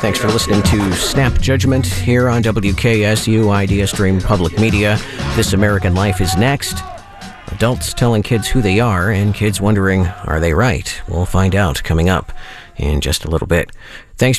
Thanks for listening to Snap Judgment here on WKSU Idea Stream Public Media. This American Life is next. Adults telling kids who they are and kids wondering, are they right? We'll find out coming up in just a little bit. Thanks.